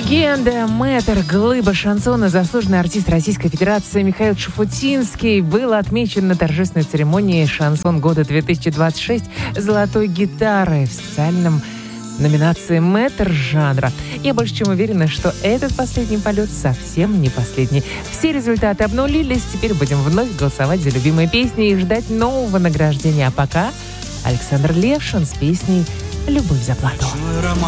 Легенда, мэтр, глыба шансона, заслуженный артист Российской Федерации Михаил Шуфутинский был отмечен на торжественной церемонии «Шансон года 2026» золотой гитарой в социальном номинации «Мэтр жанра». Я больше чем уверена, что этот последний полет совсем не последний. Все результаты обнулились, теперь будем вновь голосовать за любимые песни и ждать нового награждения. А пока Александр Левшин с песней «Любовь за плату».